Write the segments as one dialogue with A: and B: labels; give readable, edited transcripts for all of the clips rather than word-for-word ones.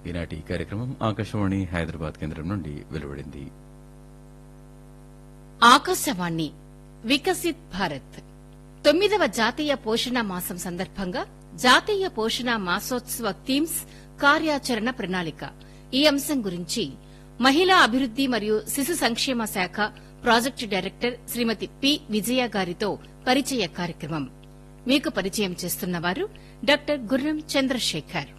A: ఈనాటి ఈ కార్యక్రమం ఆకాశవాణి హైదరాబాద్ కేంద్రం నుండి వెలువడింది.
B: ఆకాశవాణి వికసిత్ భారత్ 9వ జాతీయ పోషణ మాసం సందర్భంగా జాతీయ పోషణ మాసోత్సవ థీమ్స్ కార్యాచరణ ప్రణాళిక ఈ అంశం గురించి మహిళా అభివృద్ది మరియు శిశు సంక్షేమ శాఖ ప్రాజెక్టు డైరెక్టర్ శ్రీమతి పి విజయ గారితో పరిచయ కార్యక్రమం. మీకు పరిచయం చేస్తున్నవారు డాక్టర్ గుర్రం చంద్రశేఖర్.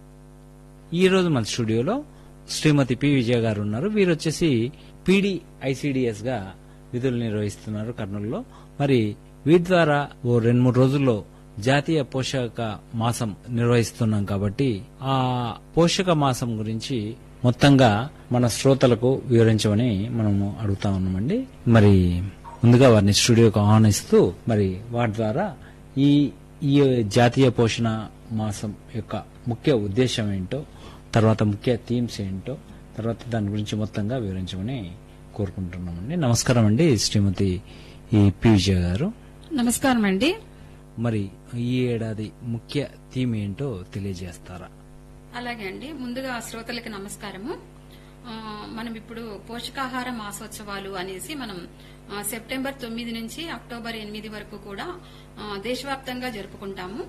C: ఈ రోజు మన స్టూడియోలో శ్రీమతి పి విజయ గారు ఉన్నారు. వీరొచ్చేసి పీడీ ఐసీడీఎస్ గా విధులు నిర్వహిస్తున్నారు కర్నూలులో. మరి వీటి ద్వారా ఓ 2-3 రోజుల్లో జాతీయ పోషక మాసం నిర్వహిస్తున్నాం కాబట్టి ఆ పోషక మాసం గురించి మొత్తంగా మన శ్రోతలకు వివరించమని మనము అడుగుతా ఉన్నామండి. మరి ముందుగా వారిని స్టూడియోకి ఆహ్వానిస్తూ మరి వాటి ద్వారా ఈ ఈ జాతీయ పోషణ మాసం యొక్క ముఖ్య ఉద్దేశం ఏంటో, తర్వాత ముఖ్య థీమ్స్ ఏంటో, తర్వాత దాని గురించి మొత్తంగా వివరించమని కోరుకుంటున్నామండి. నమస్కారం అండి శ్రీమతి పి విజయ గారు.
D: నమస్కారం అండి.
C: మరి ఈ ఏడాది ముఖ్య థీమ్ ఏంటో తెలియజేస్తారా?
D: అలాగే అండి. ముందుగా శ్రోతలకి నమస్కారము. మనం ఇప్పుడు పోషకాహార మాసోత్సవాలు అనేసి మనం సెప్టెంబర్ 9 నుంచి అక్టోబర్ 8 వరకు కూడా దేశవ్యాప్తంగా జరుపుకుంటాము.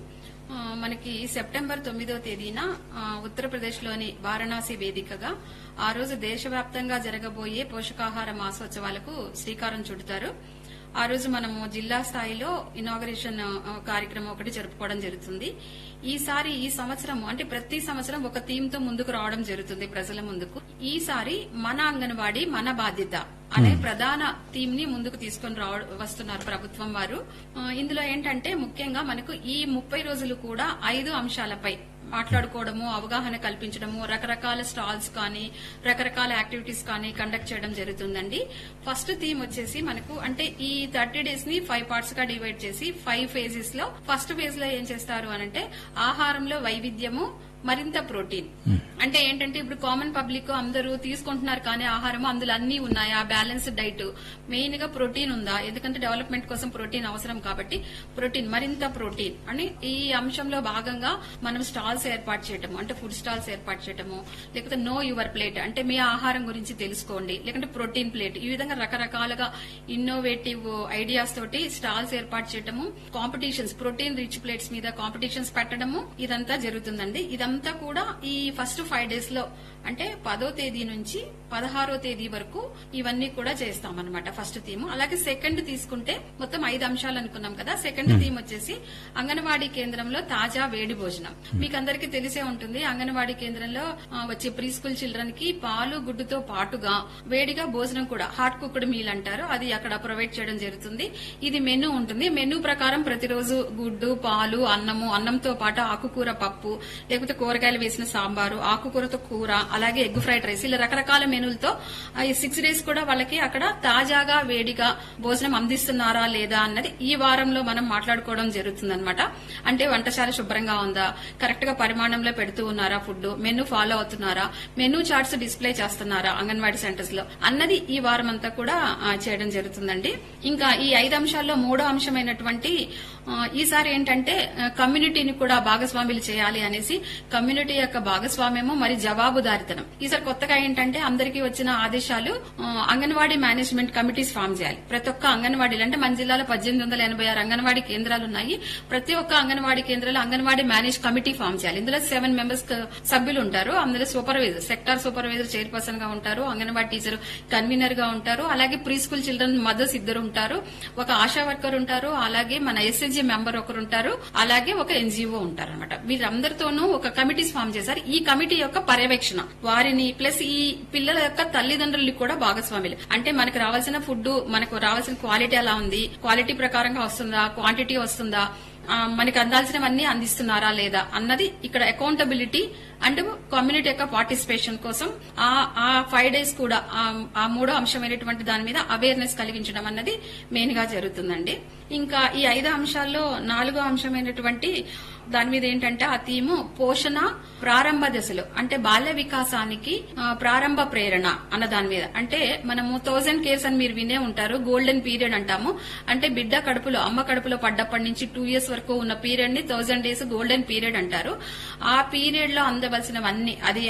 D: మనకి సెప్టెంబర్ 9వ తేదీన ఉత్తరప్రదేశ్లోని వారణాసి వేదికగా ఆ రోజు దేశవ్యాప్తంగా జరగబోయే పోషకాహార మాసోత్సవాలకు శ్రీకారం చుడతారు. ఆ రోజు మనము జిల్లా స్థాయిలో ఇనాగరేషన్ కార్యక్రమం ఒకటి జరుపుకోవడం జరుగుతుంది. ఈసారి ఈ సంవత్సరం అంటే ప్రతి సంవత్సరం ఒక థీమ్ తో ముందుకు రావడం జరుగుతుంది ప్రజల ముందుకు. ఈసారి మన అంగన్వాడీ మన బాధ్యత అనే ప్రధాన థీమ్ ని ముందుకు తీసుకొని వస్తున్నారు ప్రభుత్వం వారు. ఇందులో ఏంటంటే ముఖ్యంగా మనకు ఈ 30 రోజులు కూడా 5 అంశాలపై మాట్లాడుకోవడము, అవగాహన కల్పించడము, రకరకాల స్టాల్స్ కానీ రకరకాల యాక్టివిటీస్ కానీ కండక్ట్ చేయడం జరుగుతుందండి. ఫస్ట్ థీమ్ వచ్చేసి మనకు అంటే ఈ 30 డేస్ ని 5 పార్ట్స్ గా డివైడ్ చేసి 5 ఫేజెస్ లో ఫస్ట్ ఫేజ్ లో ఏం చేస్తారు అనంటే ఆహారంలో వైవిధ్యము, మరింత ప్రోటీన్. అంటే ఏంటంటే ఇప్పుడు కామన్ పబ్లిక్ అందరూ తీసుకుంటున్నారు కానీ ఆహారం అందులో అన్ని ఉన్నాయా, బ్యాలెన్స్డ్ డైట్, మెయిన్ గా ప్రోటీన్ ఉందా, ఎందుకంటే డెవలప్మెంట్ కోసం ప్రోటీన్ అవసరం కాబట్టి ప్రోటీన్, మరింత ప్రోటీన్ అని ఈ అంశంలో భాగంగా మనం స్టాల్స్ ఏర్పాటు చేయటము, అంటే ఫుడ్ స్టాల్స్ ఏర్పాటు చేయటము, లేకపోతే నో యువర్ ప్లేట్ అంటే మీ ఆహారం గురించి తెలుసుకోండి, లేకుంటే ప్రోటీన్ ప్లేట్, ఈ విధంగా రకరకాలుగా ఇన్నోవేటివ్ ఐడియాస్ తోటి స్టాల్స్ ఏర్పాటు చేయటము, కాంపిటీషన్స్, ప్రోటీన్ రిచ్ ప్లేట్స్ మీద కాంపిటీషన్స్ పెట్టడము, ఇదంతా జరుగుతుందండి. ఇదంతా కూడా ఈ ఫస్ట్ 5 డేస్ లో అంటే 10వ తేదీ నుంచి 16వ తేదీ వరకు ఇవన్నీ కూడా చేస్తామన్నమాట ఫస్ట్ థీమ్. అలాగే సెకండ్ తీసుకుంటే మొత్తం 5 అంశాలు అనుకున్నాం కదా. సెకండ్ థీమ్ వచ్చేసి అంగన్వాడీ కేంద్రంలో తాజా వేడి భోజనం. మీకు అందరికీ తెలిసే ఉంటుంది, అంగన్వాడీ కేంద్రంలో వచ్చే ప్రీ స్కూల్ చిల్డ్రన్ కి పాలు గుడ్డుతో పాటుగా వేడిగా భోజనం కూడా హాట్ కుక్డ్ మీల్ అంటారు, అది అక్కడ ప్రొవైడ్ చేయడం జరుగుతుంది. ఇది మెనూ ఉంటుంది. మెనూ ప్రకారం ప్రతిరోజు గుడ్డు, పాలు, అన్నము, అన్నంతో పాటు ఆకుకూర పప్పు, లేకపోతే కూరగాయలు వేసిన సాంబారు, ఆకుకూరతో కూర, అలాగే ఎగ్ ఫ్రైడ్ రైస్, ఇలా రకరకాల మెనూలతో ఈ 6 డేస్ కూడా వాళ్ళకి అక్కడ తాజాగా వేడిగా భోజనం అందిస్తున్నారా లేదా అన్నది ఈ వారంలో మనం మాట్లాడుకోవడం జరుగుతుందన్నమాట. అంటే వంటశాల శుభ్రంగా ఉందా, కరెక్ట్ గా పరిమాణంలో పెడుతూ ఉన్నారా ఫుడ్, మెనూ ఫాలో అవుతున్నారా, మెనూ చార్ట్స్ డిస్ప్లే చేస్తున్నారా అంగన్వాడీ సెంటర్స్ లో అన్నది ఈ వారం అంతా కూడా చేయడం జరుగుతుందండి. ఇంకా ఈ 5 అంశాల్లో 3వ అంశమైనటువంటి ఈసారి ఏంటంటే కమ్యూనిటీని కూడా భాగస్వాములు చేయాలి అనేసి కమ్యూనిటీ యొక్క భాగస్వామ్యము మరి జవాబుదారితనం. ఈసారి కొత్తగా ఏంటంటే అందరికీ వచ్చిన ఆదేశాలు అంగన్వాడీ మేనేజ్మెంట్ కమిటీస్ ఫామ్ చేయాలి. ప్రతి ఒక్క అంగన్వాడీలు అంటే మన జిల్లాలో 1886 అంగన్వాడీ కేంద్రాలు ఉన్నాయి. ప్రతి ఒక్క అంగన్వాడీ కేంద్రాలు అంగన్వాడీ మేనేజ్ కమిటీ ఫామ్ చేయాలి. ఇందులో 7 మెంబర్స్ సభ్యులు ఉంటారు. అందులో సూపర్వైజర్, సెక్టార్ సూపర్వైజర్ చైర్పర్సన్ గా ఉంటారు, అంగన్వాడీ టీచర్ కన్వీనర్ గా ఉంటారు, అలాగే ప్రీ స్కూల్ చిల్డ్రన్ మదర్స్ 2 ఉంటారు, ఒక ఆశా వర్కర్ ఉంటారు, అలాగే మన ఎస్ఎస్జీ మెంబర్ ఒకరు ఉంటారు, అలాగే ఒక ఎన్జిఓ ఉంటారు అనమాట. వీరందరితోనూ ఒక కమిటీస్ ఫామ్ చేశారు. ఈ కమిటీ యొక్క పర్యవేక్షణ వారిని ప్లస్ ఈ పిల్లల యొక్క తల్లిదండ్రులు కూడా భాగస్వాములు. అంటే మనకు రావాల్సిన ఫుడ్, మనకు రావాల్సిన క్వాలిటీ ఎలా ఉంది, క్వాలిటీ ప్రకారంగా వస్తుందా, క్వాంటిటీ వస్తుందా, మనకి అందాల్సినవన్నీ అందిస్తున్నారా లేదా అన్నది ఇక్కడ అకౌంటబిలిటీ అండ్ కమ్యూనిటీ యొక్క పార్టిసిపేషన్ కోసం ఆ 5 డేస్ కూడా ఆ 3వ అంశమైనటువంటి దాని మీద అవేర్నెస్ కలిగించడం అన్నది మెయిన్ గా జరుగుతుందండి. ఇంకా ఈ 5 అంశాల్లో 4వ అంశమైనటువంటి దాని మీద ఏంటంటే ఆ థీము పోషణ ప్రారంభ దశలో అంటే బాల్య వికాసానికి ప్రారంభ ప్రేరణ అన్న దాని మీద. అంటే మనము 1000 కేర్స్ అని మీరు వినే ఉంటారు, గోల్డెన్ పీరియడ్ అంటాము. అంటే బిడ్డ కడుపులో, అమ్మ కడుపులో పడ్డప్పటి నుంచి 2 years వరకు ఉన్న పీరియడ్ ని 1000 days గోల్డెన్ పీరియడ్ అంటారు. ఆ పీరియడ్ లో అందవలసినవన్నీ, అది